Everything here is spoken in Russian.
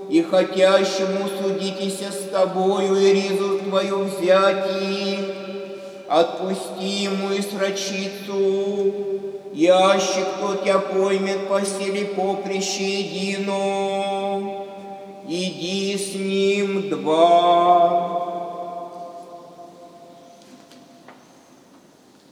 и хотящему судитеся с тобою и ризу твою взяти, отпусти ему и срочицу, яще кто тебя поймет по силе поприще едино, иди с ним два.